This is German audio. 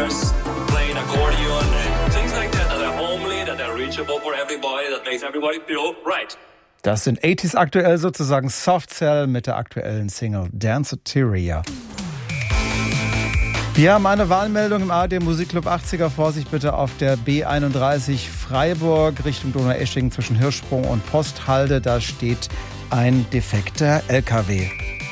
guitars, playing accordion, and things like that are homely, that are reachable for everybody, that makes everybody feel right. Das sind 80s aktuell sozusagen Soft Cell mit der aktuellen Single Danceteria. Wir haben eine Wahlmeldung im ARD Musikclub 80er. Vorsicht bitte auf der B31 Freiburg Richtung Donaueschingen zwischen Hirschsprung und Posthalde. Da steht ein defekter LKW.